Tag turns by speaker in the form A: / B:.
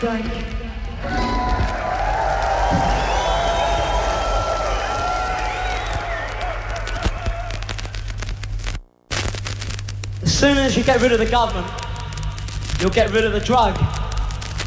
A: As soon as you get rid of the government, you'll get rid of the drug.